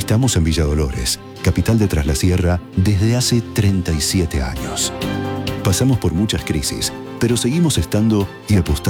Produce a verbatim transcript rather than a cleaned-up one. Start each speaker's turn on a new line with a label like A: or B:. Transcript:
A: Estamos en Villa Dolores, capital de Tras la Sierra, desde hace treinta y siete años. Pasamos por muchas crisis, pero seguimos estando y apostando